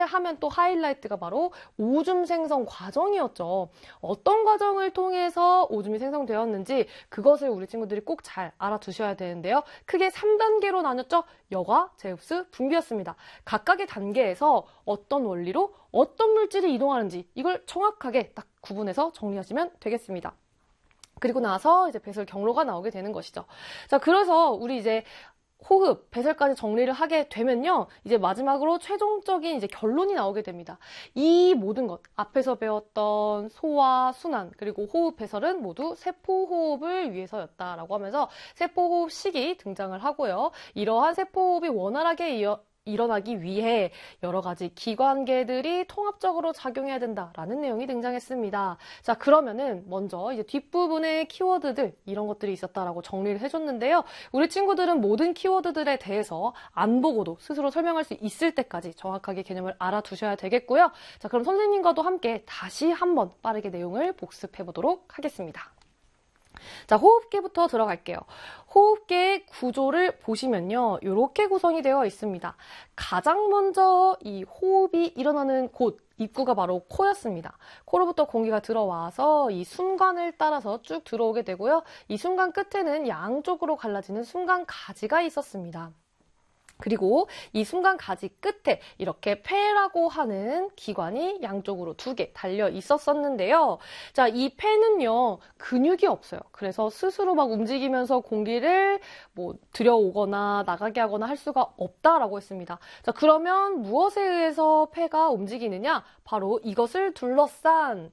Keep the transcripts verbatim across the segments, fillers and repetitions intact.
하면 또 하이라이트가 바로 오줌 생성 과정이었죠. 어떤 과정을 통해서 오줌이 생성되었는지 그것을 우리 친구들이 꼭 잘 알아두셔야 되는데요. 크게 삼 단계로 나눴죠. 여과, 제흡수, 분비였습니다. 각각의 단계에서 어떤 원리로 어떤 물질이 이동하는지 이걸 정확하게 딱 구분해서 정리하시면 되겠습니다. 그리고 나서 이제 배설 경로가 나오게 되는 것이죠. 자, 그래서 우리 이제 호흡, 배설까지 정리를 하게 되면요. 이제 마지막으로 최종적인 이제 결론이 나오게 됩니다. 이 모든 것, 앞에서 배웠던 소화, 순환, 그리고 호흡, 배설은 모두 세포호흡을 위해서였다라고 하면서 세포호흡식이 등장을 하고요. 이러한 세포호흡이 원활하게 이어 일어나기 위해 여러 가지 기관계들이 통합적으로 작용해야 된다라는 내용이 등장했습니다. 자, 그러면은 먼저 이제 뒷부분의 키워드들 이런 것들이 있었다라고 정리를 해줬는데요. 우리 친구들은 모든 키워드들에 대해서 안 보고도 스스로 설명할 수 있을 때까지 정확하게 개념을 알아두셔야 되겠고요. 자, 그럼 선생님과도 함께 다시 한번 빠르게 내용을 복습해 보도록 하겠습니다. 자, 호흡계부터 들어갈게요. 호흡계의 구조를 보시면요. 이렇게 구성이 되어 있습니다. 가장 먼저 이 호흡이 일어나는 곳, 입구가 바로 코였습니다. 코로부터 공기가 들어와서 이 숨관을 따라서 쭉 들어오게 되고요. 이 숨관 끝에는 양쪽으로 갈라지는 숨관 가지가 있었습니다. 그리고 이 숨관 가지 끝에 이렇게 폐라고 하는 기관이 양쪽으로 두 개 달려 있었었는데요. 자, 이 폐는요, 근육이 없어요. 그래서 스스로 막 움직이면서 공기를 뭐 들여오거나 나가게 하거나 할 수가 없다라고 했습니다. 자, 그러면 무엇에 의해서 폐가 움직이느냐? 바로 이것을 둘러싼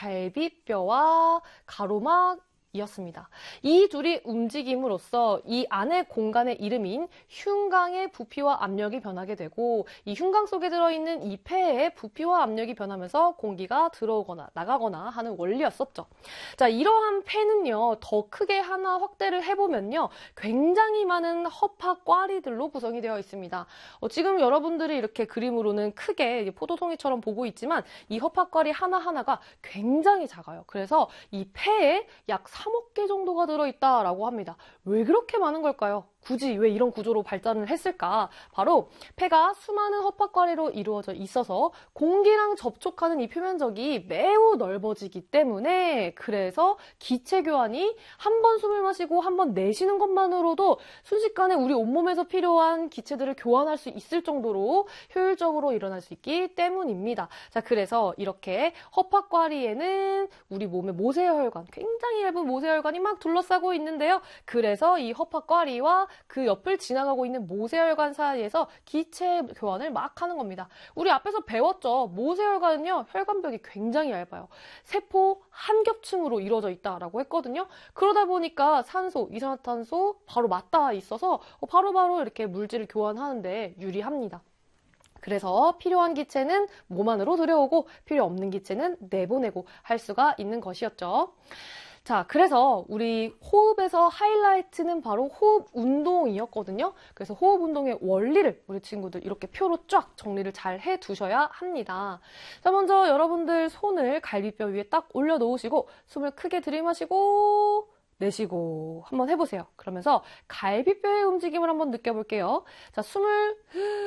갈비뼈와 가로막 이었습니다. 이 둘이 움직임으로써 이 안의 공간의 이름인 흉강의 부피와 압력이 변하게 되고 이 흉강 속에 들어있는 이 폐의 부피와 압력이 변하면서 공기가 들어오거나 나가거나 하는 원리였었죠. 자, 이러한 폐는요, 더 크게 하나 확대를 해보면요, 굉장히 많은 허파꽈리들로 구성이 되어 있습니다. 어, 지금 여러분들이 이렇게 그림으로는 크게 포도송이처럼 보고 있지만 이 허파꽈리 하나하나가 굉장히 작아요. 그래서 이 폐에 약 삼억 개 정도가 들어있다라고 합니다. 왜 그렇게 많은 걸까요? 굳이 왜 이런 구조로 발전을 했을까? 바로 폐가 수많은 허파과리로 이루어져 있어서 공기랑 접촉하는 이 표면적이 매우 넓어지기 때문에 그래서 기체 교환이 한 번 숨을 마시고 한 번 내쉬는 것만으로도 순식간에 우리 온몸에서 필요한 기체들을 교환할 수 있을 정도로 효율적으로 일어날 수 있기 때문입니다. 자, 그래서 이렇게 허파과리에는 우리 몸의 모세혈관, 굉장히 얇은 모세혈관이 막 둘러싸고 있는데요. 그래서 이 허파과리와 그 옆을 지나가고 있는 모세혈관 사이에서 기체 교환을 막 하는 겁니다. 우리 앞에서 배웠죠. 모세혈관은요, 혈관벽이 굉장히 얇아요. 세포 한 겹층으로 이루어져 있다라고 했거든요. 그러다 보니까 산소, 이산화탄소 바로 맞닿아 있어서 바로바로 이렇게 물질을 교환하는데 유리합니다. 그래서 필요한 기체는 몸 안으로 들여오고 필요 없는 기체는 내보내고 할 수가 있는 것이었죠. 자, 그래서 우리 호흡에서 하이라이트는 바로 호흡 운동이었거든요. 그래서 호흡 운동의 원리를 우리 친구들 이렇게 표로 쫙 정리를 잘 해두셔야 합니다. 자, 먼저 여러분들 손을 갈비뼈 위에 딱 올려놓으시고 숨을 크게 들이마시고 내쉬고 한번 해보세요. 그러면서 갈비뼈의 움직임을 한번 느껴볼게요. 자, 숨을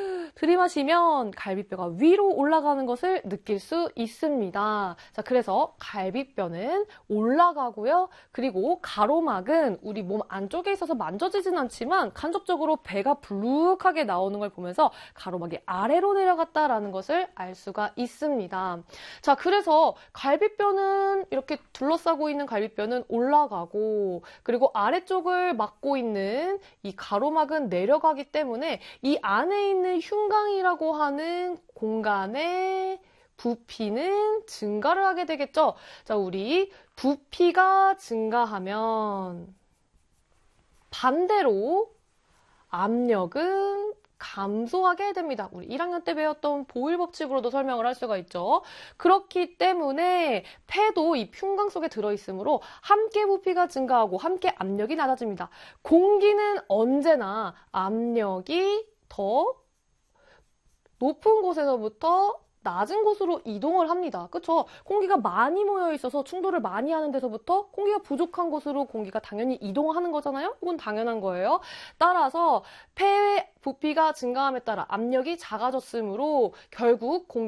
들이마시면 갈비뼈가 위로 올라가는 것을 느낄 수 있습니다. 자, 그래서 갈비뼈는 올라가고요. 그리고 가로막은 우리 몸 안쪽에 있어서 만져지진 않지만 간접적으로 배가 불룩하게 나오는 걸 보면서 가로막이 아래로 내려갔다라는 것을 알 수가 있습니다. 자, 그래서 갈비뼈는 이렇게 둘러싸고 있는 갈비뼈는 올라가고 그리고 아래쪽을 막고 있는 이 가로막은 내려가기 때문에 이 안에 있는 흉강이라고 하는 공간의 부피는 증가를 하게 되겠죠. 자, 우리 부피가 증가하면 반대로 압력은 감소하게 됩니다. 우리 일 학년 때 배웠던 보일 법칙으로도 설명을 할 수가 있죠. 그렇기 때문에 폐도 이 흉강 속에 들어있으므로 함께 부피가 증가하고 함께 압력이 낮아집니다. 공기는 언제나 압력이 더 높은 곳에서부터 낮은 곳으로 이동을 합니다. 그쵸? 공기가 많이 모여 있어서 충돌을 많이 하는 데서부터 공기가 부족한 곳으로 공기가 당연히 이동하는 거잖아요? 이건 당연한 거예요. 따라서 폐 부피가 증가함에 따라 압력이 작아졌으므로 결국 공